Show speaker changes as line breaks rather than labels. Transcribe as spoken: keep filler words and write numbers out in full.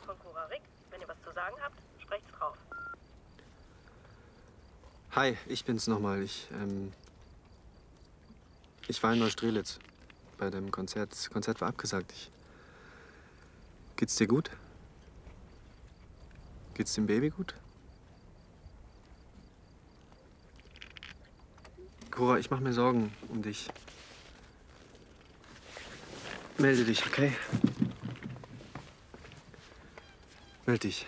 von Cora Rick. Wenn ihr was zu sagen habt, sprecht's drauf.
Hi, ich bin's nochmal. Ich, ähm... Ich war in Neustrelitz bei dem Konzert. Das Konzert war abgesagt. Ich... Geht's dir gut? Geht's dem Baby gut? Cora, ich mache mir Sorgen um dich. Melde dich, okay? Melde dich.